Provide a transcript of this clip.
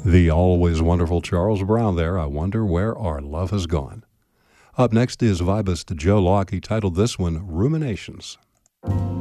The always wonderful Charles Brown there. I wonder where our love has gone. Up next is vibist Joe Locke. He titled this one Ruminations.